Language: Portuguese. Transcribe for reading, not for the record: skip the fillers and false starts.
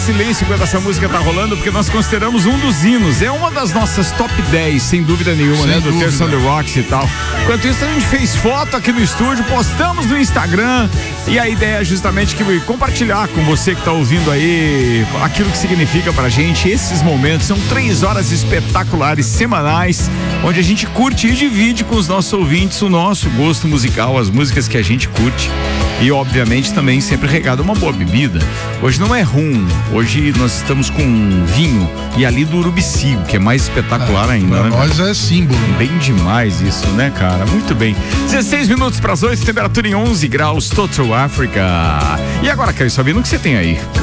Silêncio enquanto essa música tá rolando, porque nós consideramos um dos hinos. É uma das nossas top 10, sem dúvida nenhuma, né? Do Terça on the Rocks e tal. Enquanto isso, a gente fez foto aqui no estúdio, postamos no Instagram. E a ideia é justamente que compartilhar com você que tá ouvindo aí aquilo que significa pra gente esses momentos. São 3 horas espetaculares semanais, onde a gente curte e divide com os nossos ouvintes o nosso gosto musical, as músicas que a gente curte. E obviamente também sempre regado uma boa bebida. Hoje não é rum, hoje nós estamos com vinho e ali do Urubicigo, que é mais espetacular ainda, pra né? Nós é símbolo. Bem demais isso, né, cara? Muito bem. 16 minutos para as 8, temperatura em 11 graus, Total Africa. E agora, Caio Sabino, o que você tem aí?